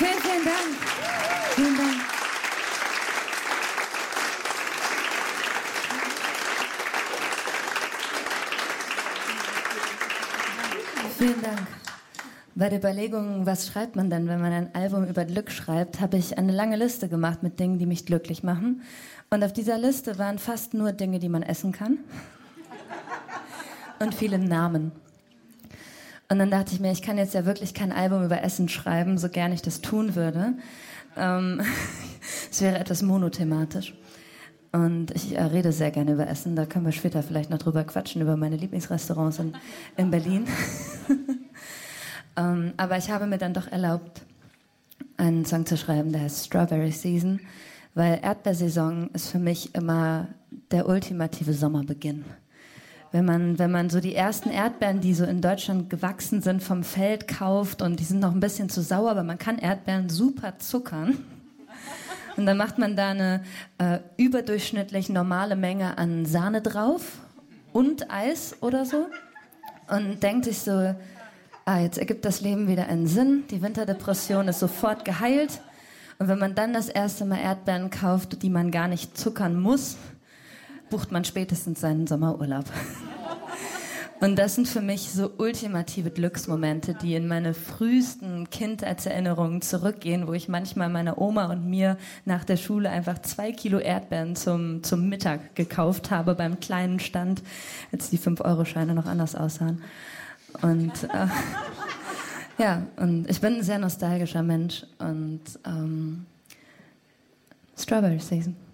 Vielen, vielen Dank. Vielen Dank. Vielen Dank. Bei der Überlegung, was schreibt man denn, wenn man ein Album über Glück schreibt, habe ich eine lange Liste gemacht mit Dingen, die mich glücklich machen. Und auf dieser Liste waren fast nur Dinge, die man essen kann. Und viele Namen. Und dann dachte ich mir, ich kann jetzt ja wirklich kein Album über Essen schreiben, so gern ich das tun würde. Es wäre etwas monothematisch. Und ich rede sehr gerne über Essen. Da können wir später vielleicht noch drüber quatschen, über meine Lieblingsrestaurants in Berlin. Aber ich habe mir dann doch erlaubt, einen Song zu schreiben, der heißt Strawberry Season, weil Erdbeersaison ist für mich immer der ultimative Sommerbeginn. Wenn man so die ersten Erdbeeren, die so in Deutschland gewachsen sind, vom Feld kauft und die sind noch ein bisschen zu sauer, aber man kann Erdbeeren super zuckern. Und dann macht man da eine überdurchschnittlich normale Menge an Sahne drauf und Eis oder so und denkt sich so, jetzt ergibt das Leben wieder einen Sinn, die Winterdepression ist sofort geheilt. Und wenn man dann das erste Mal Erdbeeren kauft, die man gar nicht zuckern muss, bucht man spätestens seinen Sommerurlaub. Und das sind für mich so ultimative Glücksmomente, die in meine frühesten Kindheitserinnerungen zurückgehen, wo ich manchmal meiner Oma und mir nach der Schule einfach 2 Kilo Erdbeeren zum Mittag gekauft habe beim kleinen Stand, als die 5-Euro-Scheine noch anders aussahen. Und ja, und ich bin ein sehr nostalgischer Mensch und Strawberry Season.